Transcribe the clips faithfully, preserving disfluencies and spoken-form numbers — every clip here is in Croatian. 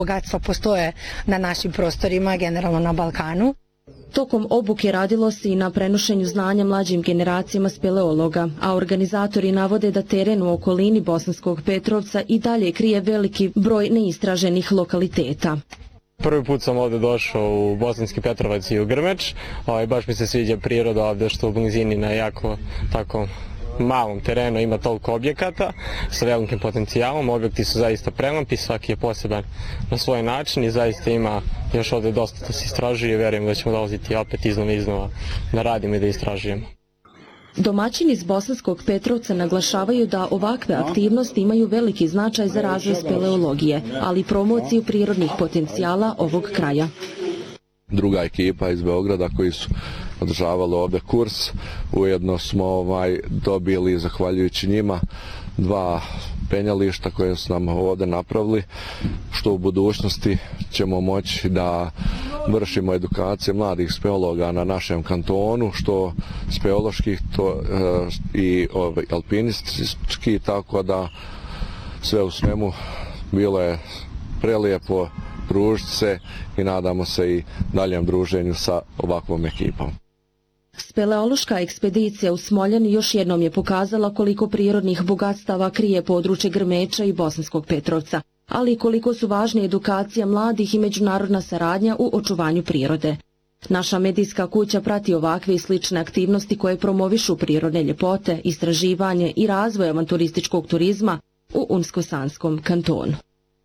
Bogatstva postoje na našim prostorima, generalno na Balkanu. Tokom obuke radilo se i na prenošenju znanja mlađim generacijama speleologa, a organizatori navode da teren u okolini Bosanskog Petrovca i dalje krije veliki broj neistraženih lokaliteta. Prvi put sam ovdje došao u Bosanski Petrovac i u Grmeč. Ovaj, baš mi se sviđa priroda ovdje što u blizini na jako tako malom terenu ima toliko objekata sa velikim potencijalom. Objekti su zaista prelepi, svaki je poseban na svoj način i zaista ima još ovdje dosta da se istražuje i vjerujem da ćemo dolaziti opet iznova i iznova da radimo i da istražujemo. Domaćini iz Bosanskog Petrovca naglašavaju da ovakve aktivnosti imaju veliki značaj za razvoj speleologije, ali i promociju prirodnih potencijala ovog kraja. Druga ekipa iz Beograda koji su održavali ovdje kurs, ujedno smo ovaj, dobili, zahvaljujući njima, dva penjališta koje su nam ovdje napravili, što u budućnosti ćemo moći da vršimo edukacije mladih speologa na našem kantonu, što speoloških to, e, i ovaj, alpinistički, tako da sve u svemu bilo je prelijepo družiti se i nadamo se i daljem druženju sa ovakvom ekipom. Speleološka ekspedicija u Smoljani još jednom je pokazala koliko prirodnih bogatstava krije područje Grmeča i Bosanskog Petrovca, ali i koliko su važne edukacija mladih i međunarodna saradnja u očuvanju prirode. Naša medijska kuća prati ovakve i slične aktivnosti koje promovišu prirodne ljepote, istraživanje i razvoj avanturističkog turizma u Unsko-Sanskom kantonu.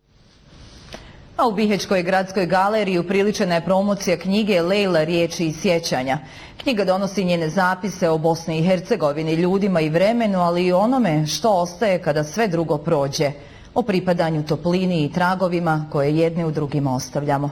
A u Bihećkoj gradskoj galeriji upriličena je promocija knjige Lejla, riječi i sjećanja. Knjiga donosi njene zapise o Bosni i Hercegovini, ljudima i vremenu, ali i onome što ostaje kada sve drugo prođe. O pripadanju toplini i tragovima koje jedni u drugima ostavljamo.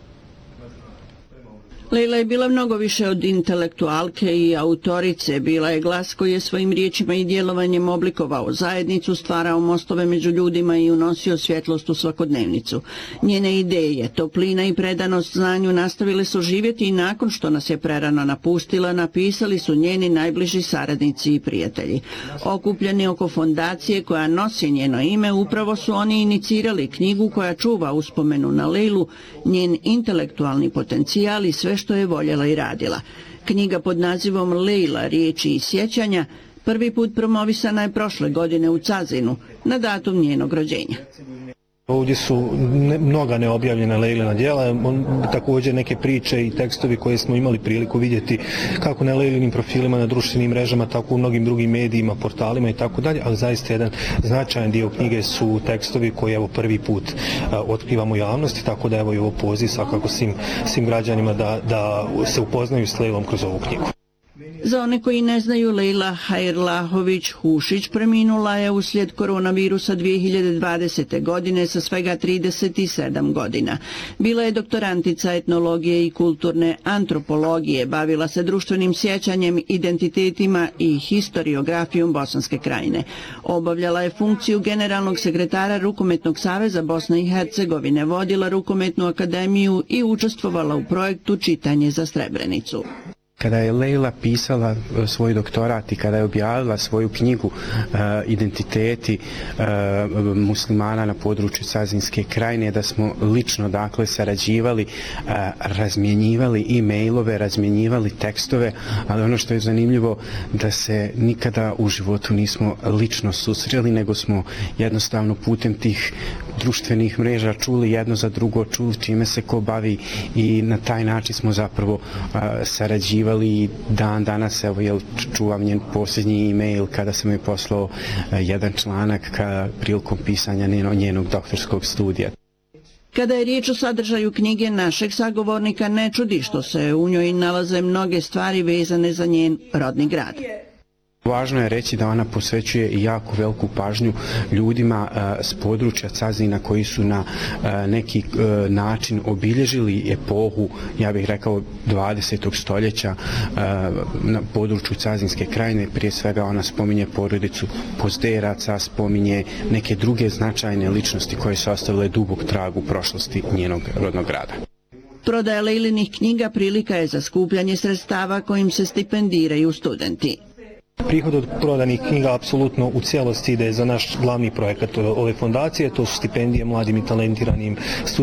Lejla je bila mnogo više od intelektualke i autorice. Bila je glas koji je svojim riječima i djelovanjem oblikovao zajednicu, stvarao mostove među ljudima i unosio svjetlost u svakodnevnicu. Njene ideje, toplina i predanost znanju nastavile su živjeti i nakon što nas je prerano napustila, napisali su njeni najbliži saradnici i prijatelji. Okupljeni oko fondacije koja nosi njeno ime, upravo su oni inicirali knjigu koja čuva uspomenu na Lejlu, njen intelektualni potencijal i sve što je voljela i radila. Knjiga pod nazivom Lejla, riječi i sjećanja prvi put promovisana je prošle godine u Cazinu na datum njenog rođenja. Ovdje su ne, mnoga neobjavljena Lejlina djela, on, također neke priče i tekstovi koje smo imali priliku vidjeti kako na Lejlinim profilima, na društvenim mrežama, tako u mnogim drugim medijima, portalima i tako dalje, ali zaista jedan značajan dio knjige su tekstovi koji evo prvi put a, otkrivamo u javnosti, tako da evo i ovo poziv svakako svim, svim građanima da, da se upoznaju s Lejlom kroz ovu knjigu. Za one koji ne znaju, Lejla Hajrlahović Hušić preminula je uslijed koronavirusa dvije hiljade dvadesete. godine sa svega trideset sedam godina. Bila je doktorantica etnologije i kulturne antropologije, bavila se društvenim sjećanjem, identitetima i historiografijom Bosanske krajine. Obavljala je funkciju generalnog sekretara Rukometnog saveza Bosne i Hercegovine, vodila Rukometnu akademiju i učestvovala u projektu Čitanje za Srebrenicu. Kada je Lejla pisala svoj doktorat i kada je objavila svoju knjigu uh, Identiteti uh, muslimana na području Cazinske krajine, da smo lično dakle sarađivali, uh, razmjenjivali e-mailove, razmjenjivali tekstove, ali ono što je zanimljivo da se nikada u životu nismo lično susreli, nego smo jednostavno putem tih društvenih mreža čuli jedno za drugo, čuli čime se ko bavi i na taj način smo zapravo uh, sarađivali i dan danas, evo, jel, čuvam njen posljednji e-mail kada sam je poslao uh, jedan članak ka, prilikom pisanja njeno, njenog doktorskog studija. Kada je riječ o sadržaju knjige, našeg sagovornika ne čudi što se u njoj nalaze mnoge stvari vezane za njen rodni grad. Važno je reći da ona posvećuje i jako veliku pažnju ljudima uh, s područja Cazina koji su na uh, neki uh, način obilježili epohu, ja bih rekao, dvadesetog stoljeća uh, na području Cazinske krajine. Prije svega ona spominje porodicu Pozderaca, spominje neke druge značajne ličnosti koje su ostavile dubok trag u prošlosti njenog rodnog grada. Prodaja Lejlinih knjiga prilika je za skupljanje sredstava kojim se stipendiraju studenti. Prihod od prodanih knjiga apsolutno u cijelosti ide za naš glavni projekat ove fondacije, to su stipendije mladim i talentiranim studentima